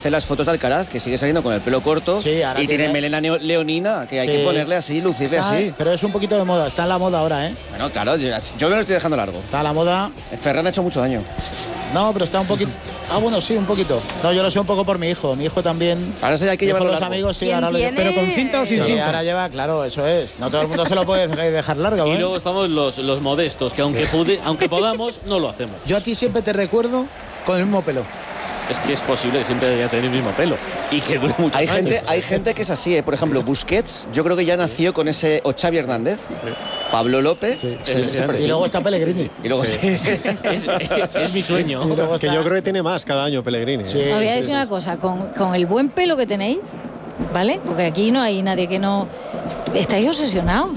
Hace las fotos de Alcaraz, que sigue saliendo con el pelo corto, Sí, ahora y tiene tiene- melena leonina, que hay que ponerle así, lucirle así. Pero es un poquito de moda, está en la moda ahora, ¿eh? Bueno, claro, yo me lo estoy dejando largo. Está a la moda. Ferran ha hecho mucho daño. No, pero está un poquito. Ah, bueno, sí, un poquito. No, yo lo sé un poco por mi hijo. Mi hijo también. Ahora sí hay que llevarlo los largo. amigos, sí, ¿Quién ahora lo tiene? Pero con cinta o sin Sí, cinta. ahora lleva, claro, eso es. No todo el mundo se lo puede dejar largo, Y ¿eh? luego estamos los modestos, que aunque podamos, no lo hacemos. Yo a ti siempre te recuerdo con el mismo pelo. Es que es posible que siempre haya tener el mismo pelo y que dure mucho. Hay gente que es así, ¿eh? Por ejemplo, Busquets, yo creo que ya nació con ese. O Xavi Hernández, Pablo López. ese Y perfil. luego está Pellegrini. Y luego Es mi sueño. Y luego Que está- yo creo que tiene más cada año Pellegrini. Sí, Os voy a sí, decir sí. una cosa, con el buen pelo que tenéis, ¿vale? Porque aquí no hay nadie que no... ¿Estáis obsesionados?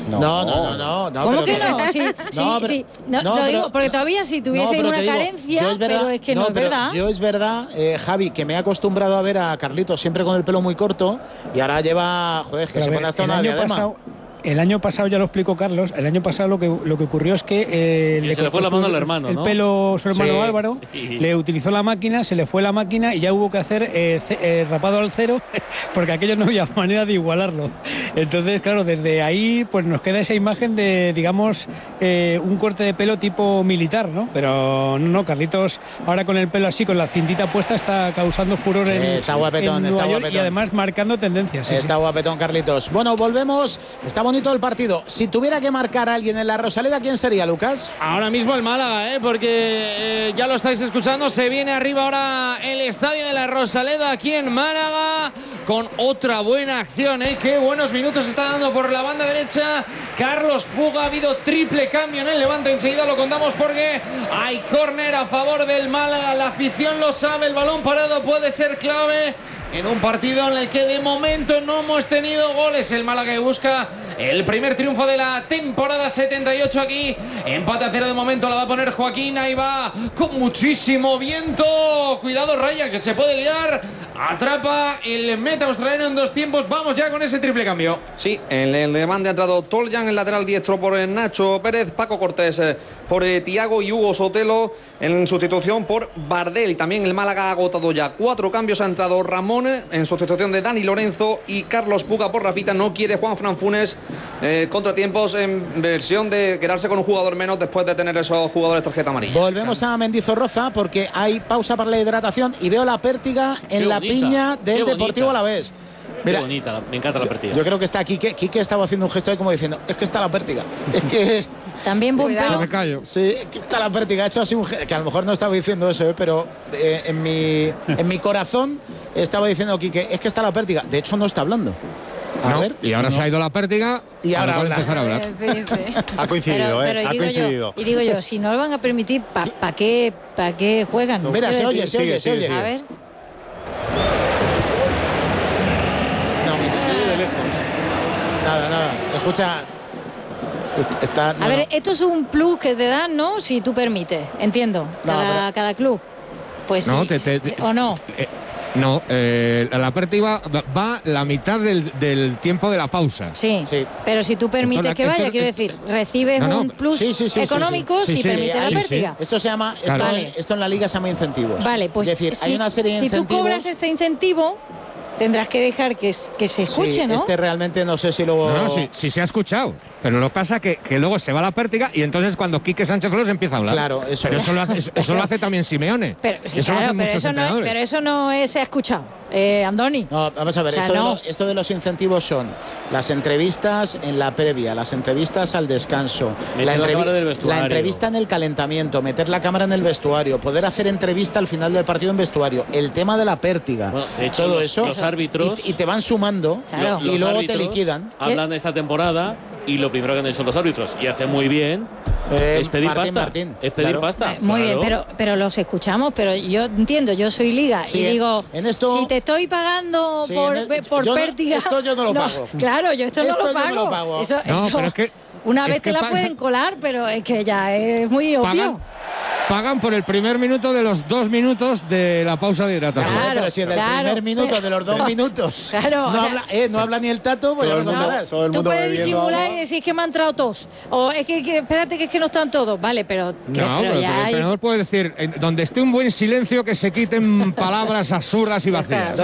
No. ¿Cómo pero- que no? Sí, No, pero- sí. No, no, te lo pero- digo, porque todavía si tuvieseis pero una te digo, carencia, yo es verdad- pero es que no es pero verdad. Yo es verdad, Javi, que me he acostumbrado a ver a Carlitos siempre con el pelo muy corto y ahora lleva, joder, que Pero a se ver, pone hasta una diadema. el año pasado, ya lo explicó Carlos, el año pasado lo que ocurrió es que Se le fue la mano al hermano, el ¿no? pelo su hermano Sí. Álvaro, Sí. le utilizó la máquina, se le fue la máquina y ya hubo que hacer rapado al cero porque aquello no había manera de igualarlo. Entonces, claro, desde ahí pues nos queda esa imagen de, digamos, un corte de pelo tipo militar, ¿no? Pero no, Carlitos ahora con el pelo así, con la cintita puesta, está causando furor Sí, en, está guapetón, en está Nueva York guapetón. y además marcando tendencias. Sí, Está guapetón, Carlitos. Bueno, volvemos. Está bonito el partido. Si tuviera que marcar a alguien en la Rosaleda, ¿quién sería, Lucas? Ahora mismo el Málaga, porque ya lo estáis escuchando, se viene arriba ahora el estadio de la Rosaleda aquí en Málaga con otra buena acción, qué buenos minutos está dando por la banda derecha Carlos Puga. Ha habido triple cambio en el Levante, enseguida lo contamos porque hay córner a favor del Málaga, la afición lo sabe, el balón parado puede ser clave en un partido en el que de momento no hemos tenido goles. El Málaga que busca el primer triunfo de la temporada 78 aquí. Empate a cero de momento, la va a poner Joaquín. Ahí va con muchísimo viento. Cuidado Ryan, que se puede liar. Atrapa el meta australiano en dos tiempos. Vamos ya con ese triple cambio. Sí, en el Levante ha entrado Toljan, el lateral diestro por Nacho Pérez, Paco Cortés por Tiago y Hugo Sotelo en sustitución por Bardel. Y también el Málaga ha agotado ya 4 cambios. Ha entrado Ramón en sustitución de Dani Lorenzo y Carlos Puga por Rafita. No quiere Juan Fran Funes. Contratiempos en versión de quedarse con un jugador menos después de tener esos jugadores tarjeta amarilla. Volvemos a Mendizorroza porque hay pausa para la hidratación y veo la pértiga en Qué la bonita, piña qué del bonita. Deportivo Alavés. Mira, Qué bonita, me encanta la partida. yo creo que está Quique. Quique estaba haciendo un gesto ahí como diciendo, es que está la pértiga. Es que También buen Cuidado. pelo. Me callo. sí, que está la pértiga. Ha hecho así un gesto, que a lo mejor no estaba diciendo eso, pero en mi corazón estaba diciendo Quique, es que está la pértiga. De hecho, no está hablando. A ver. Y ahora se ha ido la pértiga Y ahora puede habla. empezar a hablar. Sí, sí. Ha coincidido, Pero ha coincidido. digo yo, si no lo van a permitir, ¿para qué juegan? Mira, Quiero se oye, decir, se oye, se sigue, oye. sigue. A ver. Nada. Escucha. Está, A ver, esto es un plus que te dan, ¿no? Si tú permites, entiendo, cada club. Pues No, sí, o no. No, la pértiga va la mitad del tiempo de la pausa. Sí, Sí. pero si tú permites Entonces, que vaya, esto- quiero decir, recibes No, no, un plus sí, económico sí, si sí, permites la sí, pértiga. Esto se llama, Claro. esto en la liga se llama incentivos. Vale, pues es decir, si, hay una serie de si tú incentivos. cobras este incentivo, tendrás que dejar que se escuche, Sí, ¿no? Este realmente no sé si luego. No, sí se ha escuchado. Pero lo que pasa que luego se va la pértiga y entonces cuando Quique Sánchez Flores empieza a hablar. Claro, eso Pero es. eso lo hace también Simeone. Pero, sí, eso lo claro, hacen pero muchos eso, no es, entrenadores. pero eso no se ha escuchado, Andoni. No, vamos a ver, O sea, esto, no. esto de los incentivos son las entrevistas en la previa, las entrevistas al descanso, Meter la cámara del vestuario. la entrevista en el calentamiento, meter la cámara en el vestuario, poder hacer entrevista al final del partido en vestuario, el tema de la pértiga, Bueno, de hecho, todo los- eso. los árbitros- y te van sumando Claro. y Los luego te árbitros liquidan. Hablan de esta temporada y lo primero que han hecho los árbitros, y hace muy bien, es pedir pasta. Martín, es pedir claro. pasta. Muy claro. bien, pero los escuchamos, pero yo entiendo, yo soy liga Sí, y digo, en esto- si te estoy pagando Sí, por yo no- pértiga. esto yo no lo pago. Claro, yo esto no Esto lo yo no pago. lo pago. Eso, No, eso pero es que- una es vez que te la pagan- pueden colar, pero es que ya es muy obvio. pagan por el primer minuto de los 2 minutos de la pausa de hidratación. Claro, pero si es del primer minuto, de los 2 minutos. Claro, no habla ni el Tato, pues ya me contarás. Tú puedes disimular y decir que me han entrado tos. O es que espérate, que es que no están todos. Vale, pero. No, pero el entrenador puede decir, donde esté un buen silencio, que se quiten palabras absurdas y vacías.